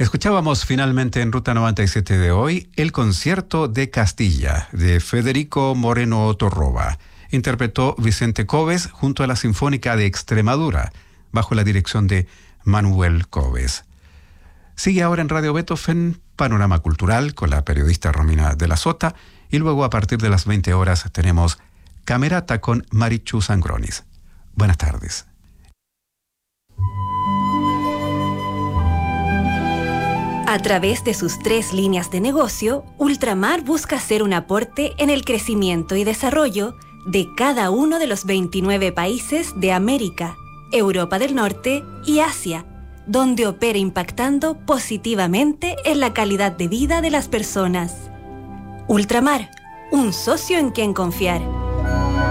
Escuchábamos finalmente en Ruta 97 de hoy el concierto de Castilla de Federico Moreno Torroba. Interpretó Vicente Coves junto a la Sinfónica de Extremadura, bajo la dirección de Manuel Coves. Sigue ahora en Radio Beethoven, Panorama Cultural, con la periodista Romina de la Sota, y luego a partir de las 20 horas tenemos Camerata con Marichu Sangronis. Buenas tardes. A través de sus 3 líneas de negocio, Ultramar busca hacer un aporte en el crecimiento y desarrollo de cada uno de los 29 países de América, Europa del Norte y Asia, donde opera impactando positivamente en la calidad de vida de las personas. Ultramar, un socio en quien confiar.